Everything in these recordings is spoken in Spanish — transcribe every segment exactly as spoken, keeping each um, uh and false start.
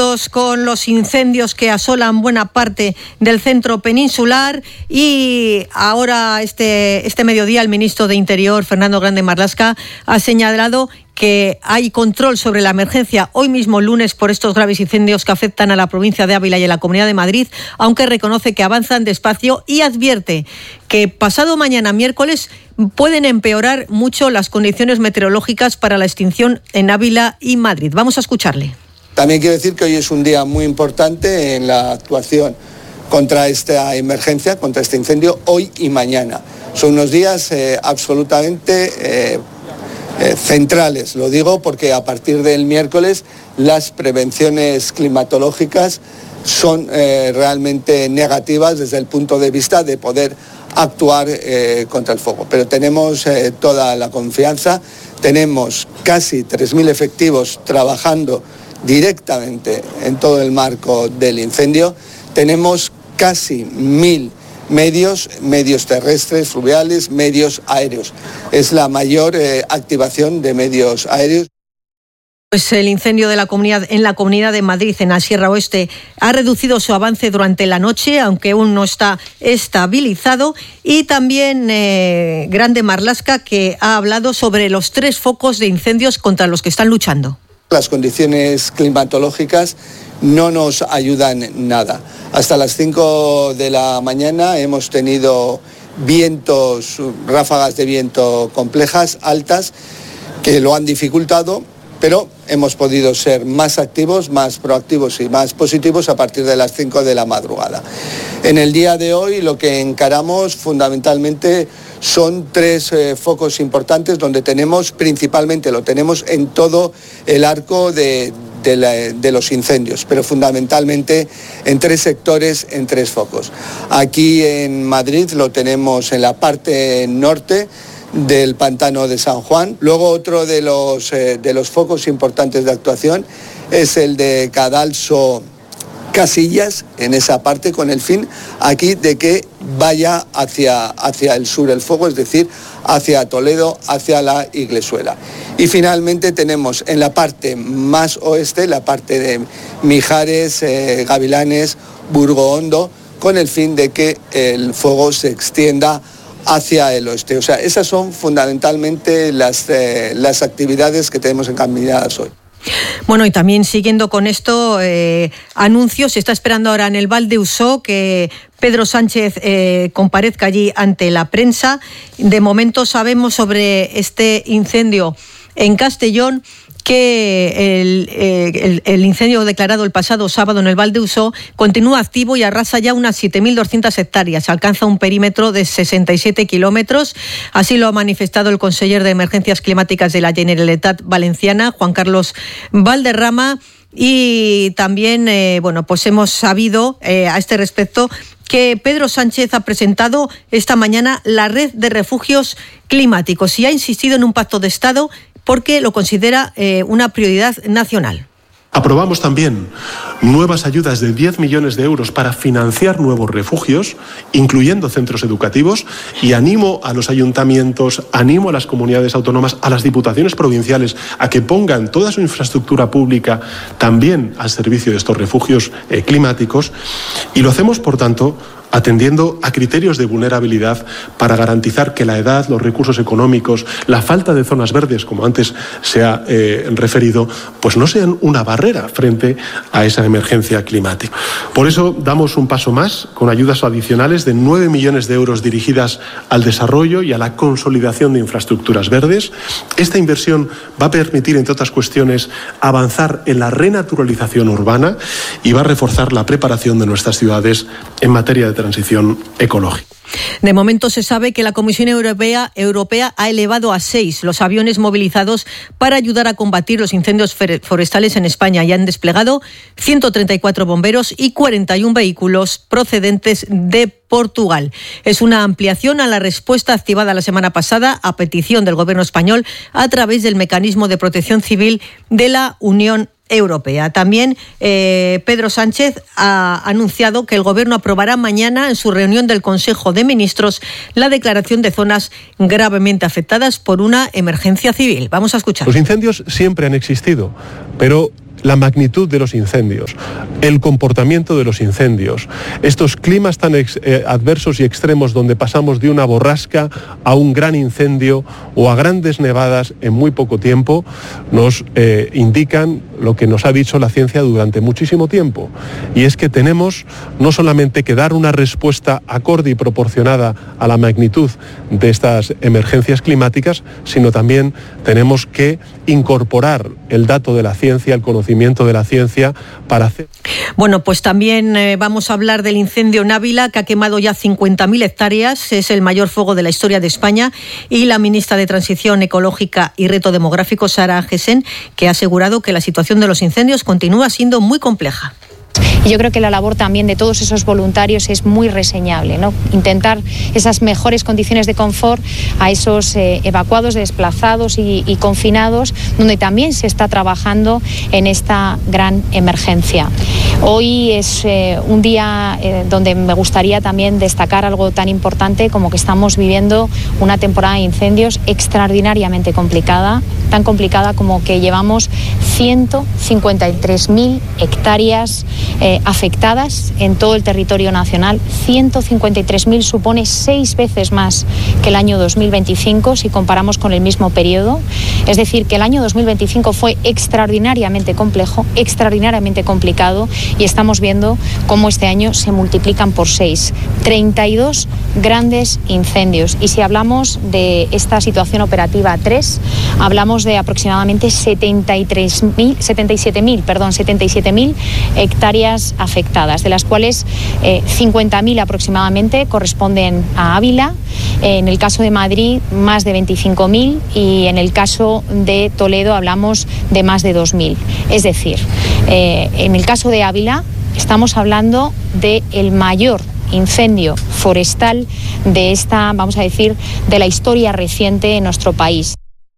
atentos con los incendios que asolan buena parte del centro peninsular, y ahora este, este mediodía el ministro de Interior, Fernando Grande Marlaska, ha señalado que hay control sobre la emergencia hoy mismo lunes por estos graves incendios que afectan a la provincia de Ávila y a la Comunidad de Madrid, aunque reconoce que avanzan despacio y advierte que pasado mañana miércoles pueden empeorar mucho las condiciones meteorológicas para la extinción en Ávila y Madrid. Vamos a escucharle. También quiero decir que hoy es un día muy importante en la actuación contra esta emergencia, contra este incendio, hoy y mañana. Son unos días eh, absolutamente eh, eh, centrales. Lo digo porque a partir del miércoles las prevenciones climatológicas son eh, realmente negativas desde el punto de vista de poder actuar eh, contra el fuego. Pero tenemos eh, toda la confianza, tenemos casi tres mil efectivos trabajando directamente en todo el marco del incendio, tenemos casi mil medios, medios terrestres, fluviales, medios aéreos. Es la mayor eh, activación de medios aéreos. Pues el incendio de la comunidad, en la Comunidad de Madrid, en la Sierra Oeste, ha reducido su avance durante la noche, aunque aún no está estabilizado. Y también eh, Grande Marlaska, que ha hablado sobre los tres focos de incendios contra los que están luchando. Las condiciones climatológicas no nos ayudan nada. Hasta las cinco de la mañana hemos tenido vientos, ráfagas de viento complejas, altas, que lo han dificultado, pero hemos podido ser más activos, más proactivos y más positivos a partir de las cinco de la madrugada. En el día de hoy lo que encaramos fundamentalmente son tres eh, focos importantes donde tenemos, principalmente lo tenemos en todo el arco de, de, la, de los incendios, pero fundamentalmente en tres sectores, en tres focos. Aquí en Madrid lo tenemos en la parte norte del pantano de San Juan. Luego otro de los, eh, de los focos importantes de actuación es el de Cadalso Casillas, en esa parte, con el fin aquí de que vaya hacia, hacia el sur el fuego, es decir, hacia Toledo, hacia la Iglesuela. Y finalmente tenemos en la parte más oeste, la parte de Mijares, eh, Gavilanes, Burgo Hondo, con el fin de que el fuego se extienda hacia el oeste. O sea, esas son fundamentalmente las, eh, las actividades que tenemos encaminadas hoy. Bueno, y también siguiendo con esto, eh, anuncios, se está esperando ahora en el Val de Usó que Pedro Sánchez eh, comparezca allí ante la prensa. De momento sabemos sobre este incendio en Castellón que el, el, el incendio declarado el pasado sábado en el Val de Usó continúa activo y arrasa ya unas siete mil doscientas hectáreas. Alcanza un perímetro de sesenta y siete kilómetros. Así lo ha manifestado el conseller de Emergencias Climáticas de la Generalitat Valenciana, Juan Carlos Valderrama. Y también, eh, bueno, pues hemos sabido eh, a este respecto que Pedro Sánchez ha presentado esta mañana la red de refugios climáticos y ha insistido en un pacto de Estado porque lo considera eh, una prioridad nacional. Aprobamos también nuevas ayudas de diez millones de euros para financiar nuevos refugios, incluyendo centros educativos, y animo a los ayuntamientos, animo a las comunidades autónomas, a las diputaciones provinciales, a que pongan toda su infraestructura pública también al servicio de estos refugios eh, climáticos, y lo hacemos, por tanto, atendiendo a criterios de vulnerabilidad para garantizar que la edad, los recursos económicos, la falta de zonas verdes, como antes se ha eh, referido, pues no sean una barrera frente a esa emergencia climática. Por eso damos un paso más con ayudas adicionales de nueve millones de euros dirigidas al desarrollo y a la consolidación de infraestructuras verdes. Esta inversión va a permitir, entre otras cuestiones, avanzar en la renaturalización urbana y va a reforzar la preparación de nuestras ciudades en materia de transición ecológica. De momento se sabe que la Comisión Europea, Europea ha elevado a seis los aviones movilizados para ayudar a combatir los incendios forestales en España y han desplegado ciento treinta y cuatro bomberos y cuarenta y uno vehículos procedentes de Portugal. Es una ampliación a la respuesta activada la semana pasada a petición del Gobierno español a través del Mecanismo de Protección Civil de la Unión Europea. También eh, Pedro Sánchez ha anunciado que el Gobierno aprobará mañana en su reunión del Consejo de Ministros la declaración de zonas gravemente afectadas por una emergencia civil. Vamos a escuchar. Los incendios siempre han existido, pero la magnitud de los incendios, el comportamiento de los incendios, estos climas tan ex, eh, adversos y extremos donde pasamos de una borrasca a un gran incendio o a grandes nevadas en muy poco tiempo, nos eh, indican lo que nos ha dicho la ciencia durante muchísimo tiempo, y es que tenemos no solamente que dar una respuesta acorde y proporcionada a la magnitud de estas emergencias climáticas, sino también tenemos que incorporar el dato de la ciencia, el conocimiento de la ciencia para hacer... Bueno, pues también eh, vamos a hablar del incendio en Ávila, que ha quemado ya cincuenta mil hectáreas, es el mayor fuego de la historia de España, y la ministra de Transición Ecológica y Reto Demográfico, Sara Agesen, que ha asegurado que la situación de los incendios continúa siendo muy compleja. Y yo creo que la labor también de todos esos voluntarios es muy reseñable, ¿no? Intentar esas mejores condiciones de confort a esos eh, evacuados, desplazados y, y confinados, donde también se está trabajando en esta gran emergencia. Hoy es eh, un día eh, donde me gustaría también destacar algo tan importante como que estamos viviendo una temporada de incendios extraordinariamente complicada, tan complicada como que llevamos ciento cincuenta y tres mil hectáreas eh, afectadas en todo el territorio nacional. ciento cincuenta y tres mil supone seis veces más que el año dos mil veinticinco si comparamos con el mismo periodo. Es decir, que el año dos mil veinticinco fue extraordinariamente complejo, extraordinariamente complicado, y estamos viendo cómo este año se multiplican por seis. treinta y dos grandes incendios. Y si hablamos de esta situación operativa tres, hablamos de aproximadamente setenta y tres mil, setenta y siete mil, perdón, setenta y siete mil hectáreas afectadas, de las cuales eh, cincuenta mil aproximadamente corresponden a Ávila. En el caso de Madrid, más de veinticinco mil, y en el caso de Toledo hablamos de más de dos mil. Es decir, eh, en el caso de Ávila estamos hablando de el mayor incendio forestal de esta, vamos a decir, de la historia reciente en nuestro país.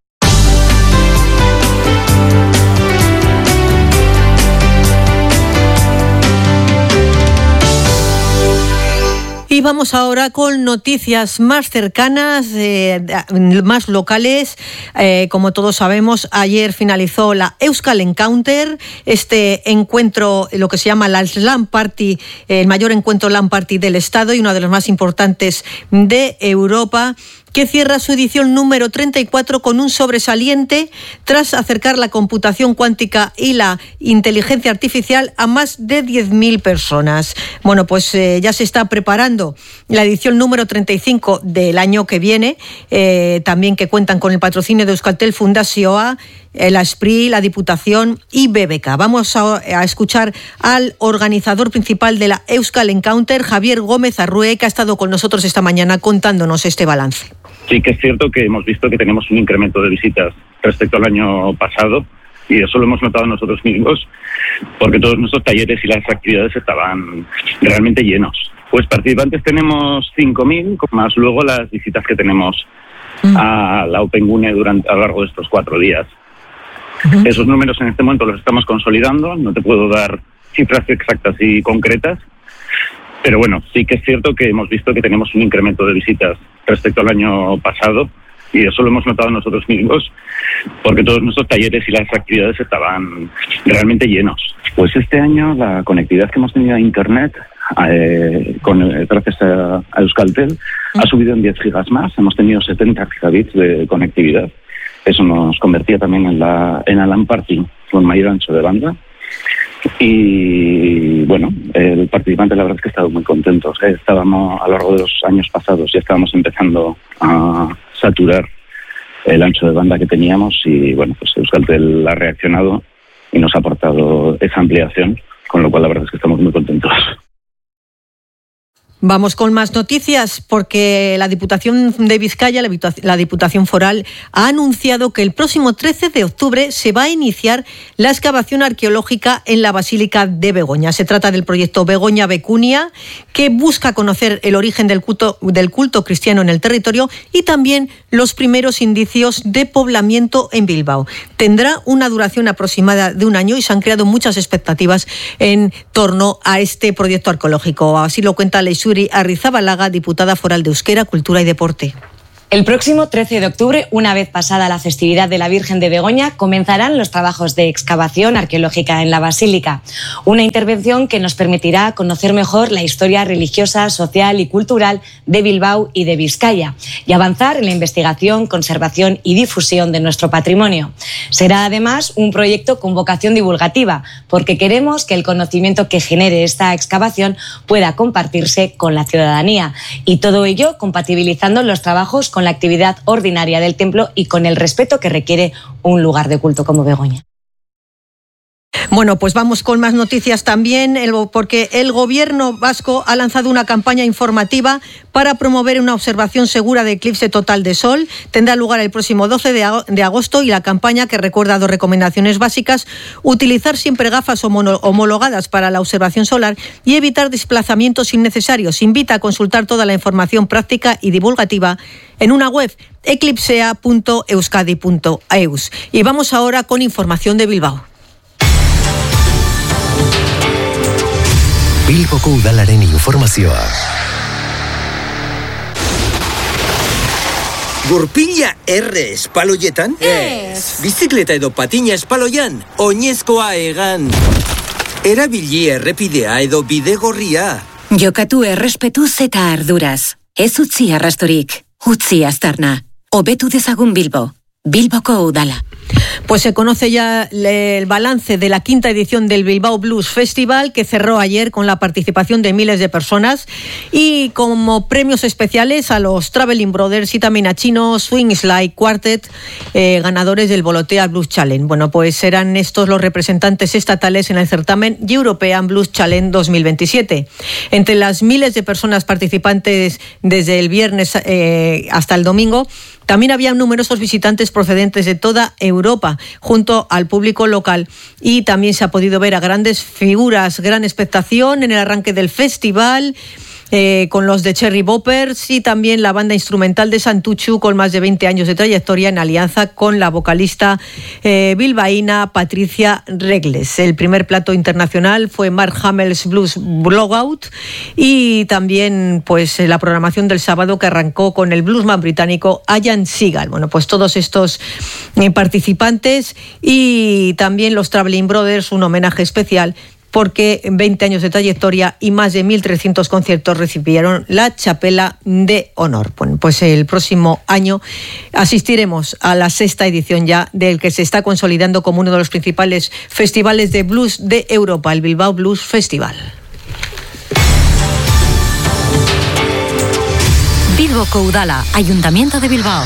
Y vamos ahora con noticias más cercanas, eh, más locales. Eh, como todos sabemos, ayer finalizó la Euskal Encounter, este encuentro, lo que se llama la LAN Party, el mayor encuentro LAN Party del Estado y uno de los más importantes de Europa, que cierra su edición número treinta y cuatro con un sobresaliente tras acercar la computación cuántica y la inteligencia artificial a más de diez mil personas. Bueno, pues eh, ya se está preparando la edición número treinta y cinco del año que viene, eh, también que cuentan con el patrocinio de Euskaltel Fundazioa, la Esprit, la Diputación y B B K. Vamos a, a escuchar al organizador principal de la Euskal Encounter, Javier Gómez Arrué, que ha estado con nosotros esta mañana contándonos este balance. Sí que es cierto que hemos visto que tenemos un incremento de visitas respecto al año pasado, y eso lo hemos notado nosotros mismos, porque todos nuestros talleres y las actividades estaban realmente llenos. Pues participantes tenemos cinco mil, más luego las visitas que tenemos mm. a la OpenGune durante, a lo largo de estos cuatro días. Uh-huh. Esos números en este momento los estamos consolidando, no te puedo dar cifras exactas y concretas, pero bueno, sí que es cierto que hemos visto que tenemos un incremento de visitas respecto al año pasado, y eso lo hemos notado nosotros mismos, porque todos nuestros talleres y las actividades estaban realmente llenos. Pues este año la conectividad que hemos tenido a Internet, eh, con, eh, gracias a, a Euskaltel, uh-huh. ha subido en diez gigas más, hemos tenido setenta gigabits de conectividad. Eso nos convertía también en la en la LAN Party con mayor ancho de banda. Y bueno, el participante la verdad es que ha estado muy contento. Estábamos a lo largo de los años pasados, ya estábamos empezando a saturar el ancho de banda que teníamos, y bueno, pues Euskaltel ha reaccionado y nos ha aportado esa ampliación, con lo cual la verdad es que estamos muy contentos. Vamos con más noticias, porque la Diputación de Vizcaya, la Diputación Foral, ha anunciado que el próximo trece de octubre se va a iniciar la excavación arqueológica en la Basílica de Begoña. Se trata del proyecto Begoña Becunia, que busca conocer el origen del culto, del culto cristiano en el territorio y también los primeros indicios de poblamiento en Bilbao. Tendrá una duración aproximada de un año y se han creado muchas expectativas en torno a este proyecto arqueológico. Así lo cuenta Leisuri Arrizabalaga, diputada foral de Euskera, Cultura y Deporte. El próximo trece de octubre, una vez pasada la festividad de la Virgen de Begoña, comenzarán los trabajos de excavación arqueológica en la Basílica. Una intervención que nos permitirá conocer mejor la historia religiosa, social y cultural de Bilbao y de Vizcaya y avanzar en la investigación, conservación y difusión de nuestro patrimonio. Será además un proyecto con vocación divulgativa, porque queremos que el conocimiento que genere esta excavación pueda compartirse con la ciudadanía, y todo ello compatibilizando los trabajos con la actividad ordinaria del templo y con el respeto que requiere un lugar de culto como Begoña. Bueno, pues vamos con más noticias también, porque el Gobierno vasco ha lanzado una campaña informativa para promover una observación segura de eclipse total de sol. Tendrá lugar el próximo doce de agosto y la campaña, que recuerda dos recomendaciones básicas: utilizar siempre gafas homologadas para la observación solar y evitar desplazamientos innecesarios. Invita a consultar toda la información práctica y divulgativa en una web, eclipsea punto euskadi punto eus. Y vamos ahora con información de Bilbao. Bilboko udalaren informazioa. Gurpila erre espaloietan? Ez! Bizikleta edo patina espaloian? Oinezkoa egan. Erabili errepidea edo bidegorria. Jokatu errespetuz eta arduraz. Ez utzi arrastorik. Utzi aztarna. Hobetu dezagun Bilbo. Bilboko udala. Pues se conoce ya el balance de la quinta edición del Bilbao Blues Festival, que cerró ayer con la participación de miles de personas, y como premios especiales a los Traveling Brothers y también a Chino Swing Slide Quartet, eh, ganadores del Volotea Blues Challenge. Bueno, pues serán estos los representantes estatales en el certamen European Blues Challenge dos mil veintisiete. Entre las miles de personas participantes desde el viernes eh, hasta el domingo, también había numerosos visitantes procedentes de toda Europa, junto al público local, y también se ha podido ver a grandes figuras, gran expectación en el arranque del festival, eh, con los de Cherry Boppers y también la banda instrumental de Santuchu, con más de veinte años de trayectoria, en alianza con la vocalista eh, bilbaína Patricia Regles. El primer plato internacional fue Mark Hamill's Blues Blowout, y también pues la programación del sábado, que arrancó con el bluesman británico Ian Seagal. Bueno, pues todos estos eh, participantes, y también los Traveling Brothers, un homenaje especial, porque veinte años de trayectoria y más de mil trescientos conciertos recibieron la chapela de honor. Bueno, pues el próximo año asistiremos a la sexta edición ya del que se está consolidando como uno de los principales festivales de blues de Europa, el Bilbao Blues Festival. Bilboko udala, Ayuntamiento de Bilbao.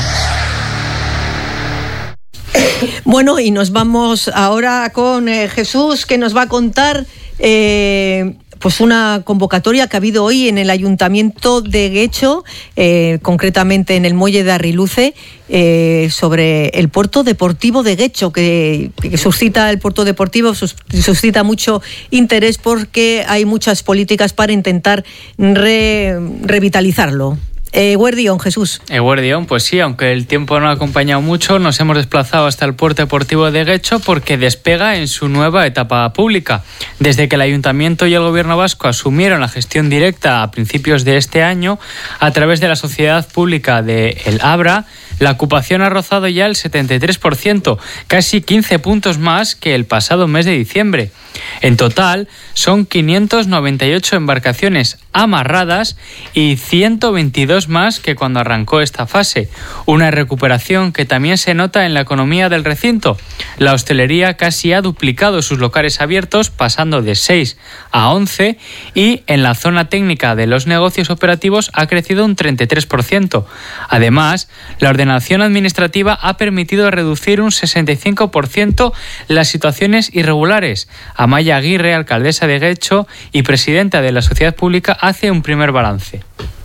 Bueno, y nos vamos ahora con eh, Jesús, que nos va a contar eh, pues una convocatoria que ha habido hoy en el Ayuntamiento de Guecho, eh, concretamente en el muelle de Arriluce, eh, sobre el puerto deportivo de Guecho, que, que suscita el puerto deportivo, sus, suscita mucho interés, porque hay muchas políticas para intentar re, revitalizarlo. Eguerdión, Jesús. Eguerdión, pues sí, aunque el tiempo no ha acompañado mucho, nos hemos desplazado hasta el puerto deportivo de Guecho, porque despega en su nueva etapa pública. Desde que el Ayuntamiento y el Gobierno vasco asumieron la gestión directa a principios de este año, a través de la sociedad pública de El Abra, la ocupación ha rozado ya el setenta y tres por ciento, casi quince puntos más que el pasado mes de diciembre. En total, son quinientas noventa y ocho embarcaciones amarradas y ciento veintidós más que cuando arrancó esta fase. Una recuperación que también se nota en la economía del recinto. La hostelería casi ha duplicado sus locales abiertos, pasando de seis a once, y en la zona técnica de los negocios operativos ha crecido un treinta y tres por ciento. Además, la ordenación administrativa ha permitido reducir un sesenta y cinco por ciento las situaciones irregulares. Amaya Aguirre, alcaldesa de Guecho y presidenta de la sociedad pública, hace un primer balance.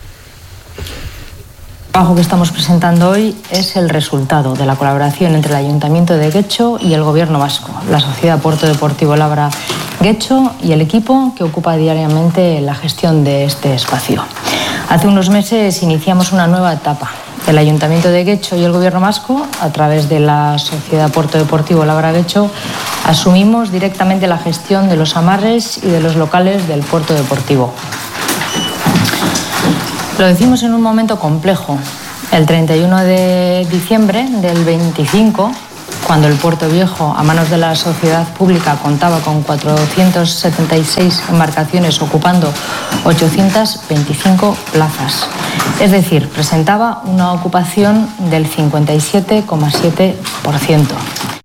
El trabajo que estamos presentando hoy es el resultado de la colaboración entre el Ayuntamiento de Guecho y el Gobierno vasco, la Sociedad Puerto Deportivo Labra Guecho y el equipo que ocupa diariamente la gestión de este espacio. Hace unos meses iniciamos una nueva etapa. El Ayuntamiento de Guecho y el Gobierno vasco, a través de la Sociedad Puerto Deportivo Labra Guecho, asumimos directamente la gestión de los amarres y de los locales del puerto deportivo. Lo decimos en un momento complejo, El treinta y uno de diciembre del veinticinco, cuando el Puerto Viejo, a manos de la sociedad pública, contaba con cuatrocientas setenta y seis embarcaciones ocupando ochocientas veinticinco plazas. Es decir, presentaba una ocupación del cincuenta y siete coma siete por ciento.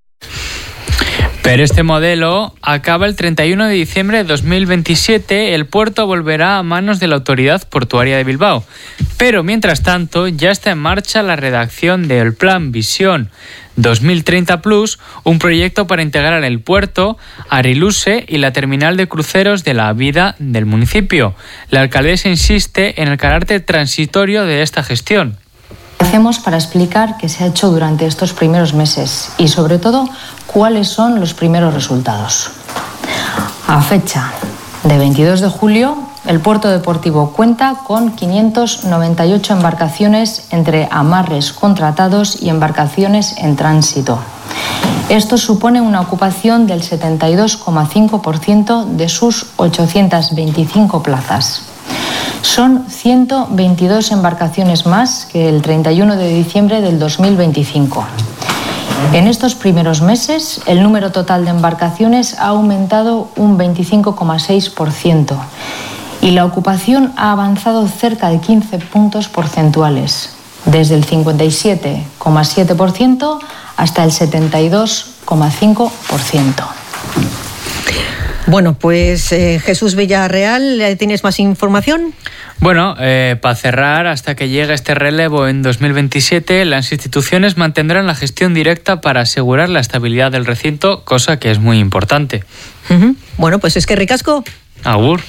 Pero este modelo acaba el treinta y uno de diciembre de dos mil veintisiete. El puerto volverá a manos de la Autoridad Portuaria de Bilbao. Pero mientras tanto ya está en marcha la redacción del Plan Visión dos mil treinta Plus, un proyecto para integrar el puerto, Ariluse y la terminal de cruceros de la vida del municipio. La alcaldesa insiste en el carácter transitorio de esta gestión. Hacemos para explicar qué se ha hecho durante estos primeros meses y, sobre todo, cuáles son los primeros resultados. A fecha de veintidós de julio, el puerto deportivo cuenta con quinientas noventa y ocho embarcaciones entre amarres contratados y embarcaciones en tránsito. Esto supone una ocupación del setenta y dos coma cinco por ciento de sus ochocientas veinticinco plazas. Son ciento veintidós embarcaciones más que el treinta y uno de diciembre del dos mil veinticinco. En estos primeros meses, el número total de embarcaciones ha aumentado un veinticinco coma seis por ciento y la ocupación ha avanzado cerca de quince puntos porcentuales, desde el cincuenta y siete coma siete por ciento hasta el setenta y dos coma cinco por ciento. Bueno, pues eh, Jesús Villarreal, ¿tienes más información? Bueno, eh, para cerrar, hasta que llegue este relevo en dos mil veintisiete, las instituciones mantendrán la gestión directa para asegurar la estabilidad del recinto, cosa que es muy importante. Uh-huh. Bueno, pues es que ricasco. Agur.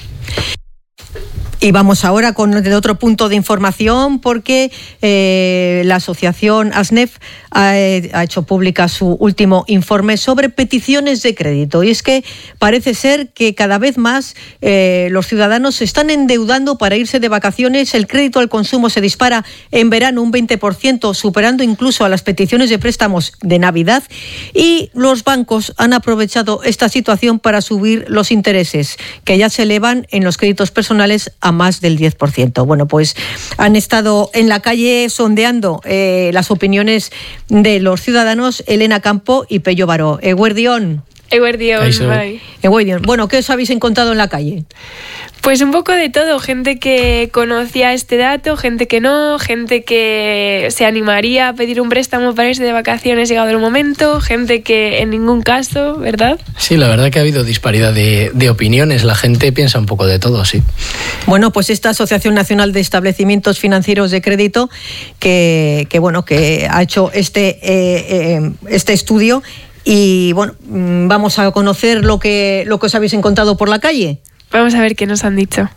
Y vamos ahora con el otro punto de información porque eh, la asociación ASNEF ha, ha hecho pública su último informe sobre peticiones de crédito. Y es que parece ser que cada vez más eh, los ciudadanos se están endeudando para irse de vacaciones. El crédito al consumo se dispara en verano un veinte por ciento, superando incluso a las peticiones de préstamos de Navidad. Y los bancos han aprovechado esta situación para subir los intereses, que ya se elevan en los créditos personales a más del diez por ciento. Bueno, pues han estado en la calle sondeando eh, las opiniones de los ciudadanos Elena Campo y Pello Baró. Eguerdión. Eguerdión, bye. Eguerdión. Bueno, ¿qué os habéis encontrado en la calle? Pues un poco de todo, gente que conocía este dato, gente que no, gente que se animaría a pedir un préstamo para irse de vacaciones llegado el momento, gente que en ningún caso, ¿verdad? Sí, la verdad que ha habido disparidad de, de opiniones, la gente piensa un poco de todo, sí. Bueno, pues esta Asociación Nacional de Establecimientos Financieros de Crédito, que, que bueno, que ha hecho este, eh, eh, este estudio y bueno, vamos a conocer lo que, lo que os habéis encontrado por la calle. Vamos a ver qué nos han dicho.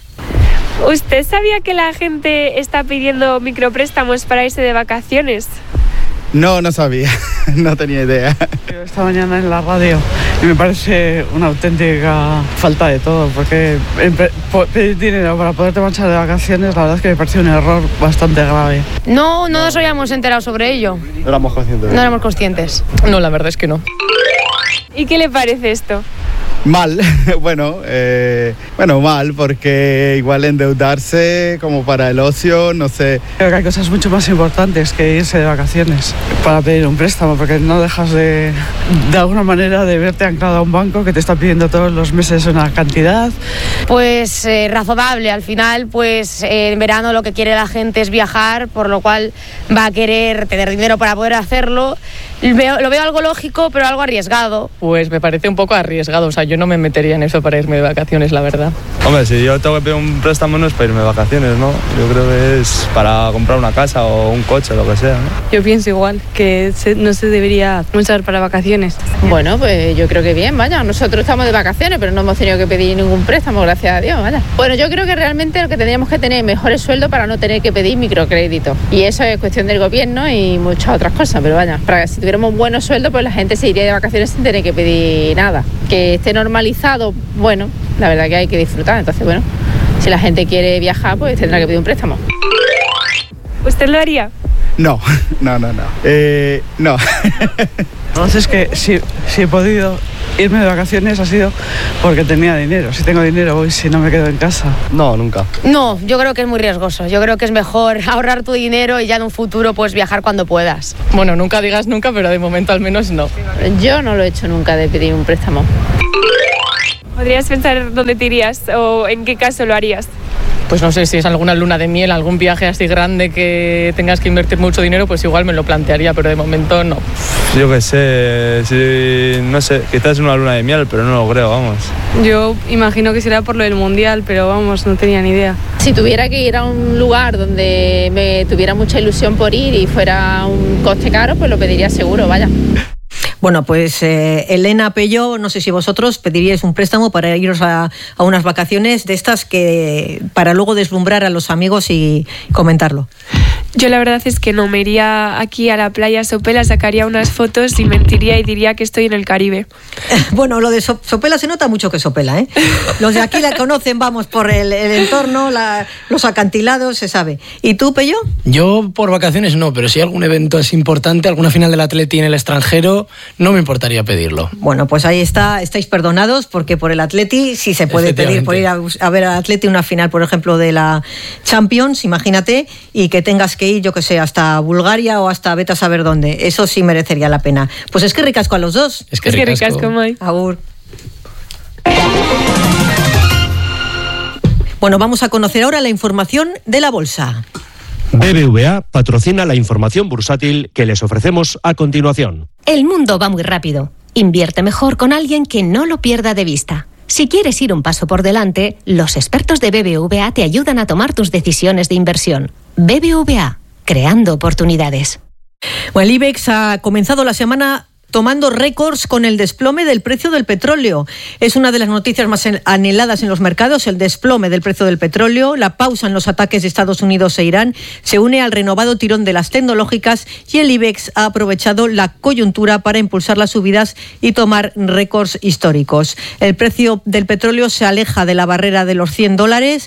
¿Usted sabía que la gente está pidiendo micropréstamos para irse de vacaciones? No, no sabía, no tenía idea. Esta mañana en la radio y me parece una auténtica falta de todo, porque pedir dinero para poderte marchar de vacaciones, la verdad es que me parece un error bastante grave. No, no nos habíamos enterado sobre ello. No éramos conscientes. No éramos conscientes. No, la verdad es que no. ¿Y qué le parece esto? Mal, bueno, eh, bueno, mal, porque igual endeudarse como para el ocio, no sé. Creo que hay cosas mucho más importantes que irse de vacaciones para pedir un préstamo, porque no dejas de, de alguna manera, de verte anclado a un banco que te está pidiendo todos los meses una cantidad. Pues eh, razonable, al final, pues eh, en verano lo que quiere la gente es viajar, por lo cual va a querer tener dinero para poder hacerlo. Veo, lo veo algo lógico, pero algo arriesgado. Pues me parece un poco arriesgado, o sea, yo no me metería en eso para irme de vacaciones, la verdad. Hombre, si yo tengo que pedir un préstamo no es para irme de vacaciones, ¿no? Yo creo que es para comprar una casa o un coche, lo que sea, ¿no? Yo pienso igual, que se, no se debería usar para vacaciones. Bueno, pues yo creo que bien, vaya, nosotros estamos de vacaciones, pero no hemos tenido que pedir ningún préstamo, gracias a Dios, vaya. Bueno, yo creo que realmente lo que tendríamos que tener es mejores sueldos para no tener que pedir microcrédito. Y eso es cuestión del gobierno y muchas otras cosas, pero vaya, para que si tuviéramos buenos sueldos, pues la gente se iría de vacaciones sin tener que pedir nada. Que esté normalizado, bueno, la verdad que hay que disfrutar. Entonces, bueno, si la gente quiere viajar, pues tendrá que pedir un préstamo. ¿Usted lo haría? No, no, no, no. Eh, no. Entonces, que si, si he podido irme de vacaciones ha sido porque tenía dinero. Si tengo dinero voy, si no me quedo en casa. No, nunca. No, yo creo que es muy riesgoso. Yo creo que es mejor ahorrar tu dinero y ya en un futuro puedes viajar cuando puedas. Bueno, nunca digas nunca, pero de momento al menos no. Yo no lo he hecho nunca de pedir un préstamo. ¿Podrías pensar dónde te irías o en qué caso lo harías? Pues no sé, si es alguna luna de miel, algún viaje así grande que tengas que invertir mucho dinero, pues igual me lo plantearía, pero de momento no. Yo qué sé, si, no sé, quizás una luna de miel, pero no lo creo, vamos. Yo imagino que será por lo del Mundial, pero vamos, no tenía ni idea. Si tuviera que ir a un lugar donde me tuviera mucha ilusión por ir y fuera un coste caro, pues lo pediría seguro, vaya. Bueno, pues eh, Elena Pello, no sé si vosotros pediríais un préstamo para iros a, a unas vacaciones de estas que para luego deslumbrar a los amigos y comentarlo. Yo la verdad es que no, me iría aquí a la playa Sopela, sacaría unas fotos y mentiría y diría que estoy en el Caribe. Bueno, lo de Sopela se nota mucho que Sopela, ¿eh? Los de aquí la conocen, vamos, por el, el entorno, la, los acantilados, se sabe. ¿Y tú, Pello? Yo por vacaciones no, pero si algún evento es importante, alguna final del Atleti en el extranjero, no me importaría pedirlo. Bueno, pues ahí está, estáis perdonados, porque por el Atleti sí se puede pedir por ir a, a ver al Atleti una final, por ejemplo, de la Champions, imagínate, y que tengas que ir, yo que sé, hasta Bulgaria o hasta vete a saber dónde. Eso sí merecería la pena. Pues es que ricasco a los dos. Es que es que ricasco. ricasco, Mai. Agur. Bueno, vamos a conocer ahora la información de la bolsa. B B V A patrocina la información bursátil que les ofrecemos a continuación. El mundo va muy rápido. Invierte mejor con alguien que no lo pierda de vista. Si quieres ir un paso por delante, los expertos de B B V A te ayudan a tomar tus decisiones de inversión. B B V A, creando oportunidades. Bueno, el IBEX ha comenzado la semana tomando récords con el desplome del precio del petróleo. Es una de las noticias más anheladas en los mercados, el desplome del precio del petróleo. La pausa en los ataques de Estados Unidos e Irán se une al renovado tirón de las tecnológicas y el IBEX ha aprovechado la coyuntura para impulsar las subidas y tomar récords históricos. El precio del petróleo se aleja de la barrera de los cien dólares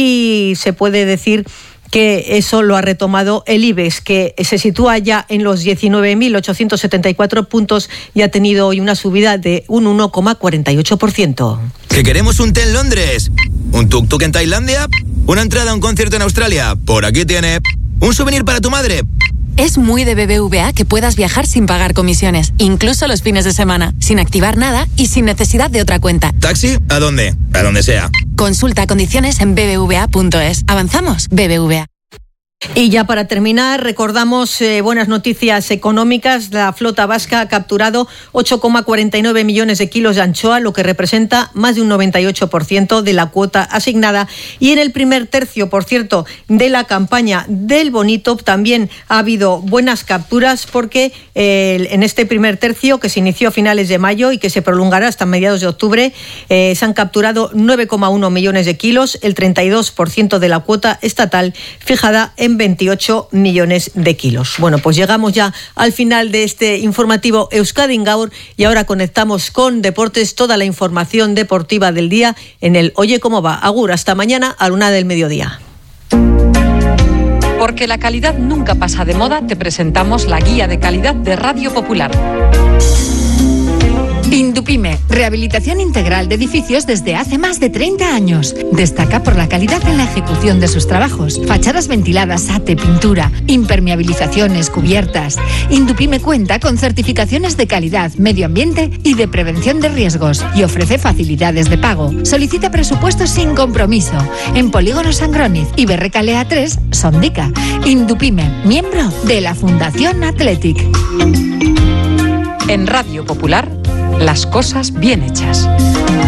y se puede decir que eso lo ha retomado el IBEX, que se sitúa ya en los diecinueve mil ochocientos setenta y cuatro puntos y ha tenido hoy una subida de un uno coma cuarenta y ocho por ciento. ¿Que queremos un té en Londres? ¿Un tuk-tuk en Tailandia? ¿Una entrada a un concierto en Australia? Por aquí tiene. ¿Un souvenir para tu madre? Es muy de B B V A que puedas viajar sin pagar comisiones, incluso los fines de semana, sin activar nada y sin necesidad de otra cuenta. ¿Taxi? ¿A dónde? A donde sea. Consulta condiciones en b b v a punto es. Avanzamos, B B V A. Y ya para terminar, recordamos eh, buenas noticias económicas. La flota vasca ha capturado ocho coma cuarenta y nueve millones de kilos de anchoa, lo que representa más de un noventa y ocho por ciento de la cuota asignada. Y en el primer tercio, por cierto, de la campaña del bonito, también ha habido buenas capturas porque eh, en este primer tercio, que se inició a finales de mayo y que se prolongará hasta mediados de octubre, eh, se han capturado nueve coma uno millones de kilos, el treinta y dos por ciento de la cuota estatal fijada en veintiocho millones de kilos. Bueno, pues llegamos ya al final de este informativo Euskadi Gaur y ahora conectamos con deportes, toda la información deportiva del día en el Oye Cómo Va. Agur, hasta mañana a la una del mediodía. Porque la calidad nunca pasa de moda, te presentamos la guía de calidad de Radio Popular. Indupime, rehabilitación integral de edificios desde hace más de treinta años. Destaca por la calidad en la ejecución de sus trabajos. Fachadas ventiladas, ate, pintura, impermeabilizaciones, cubiertas. Indupime cuenta con certificaciones de calidad, medio ambiente y de prevención de riesgos y ofrece facilidades de pago. Solicita presupuestos sin compromiso en Polígono Sangroniz y Berrecalea tres, Sondica. Indupime, miembro de la Fundación Athletic. En Radio Popular, las cosas bien hechas.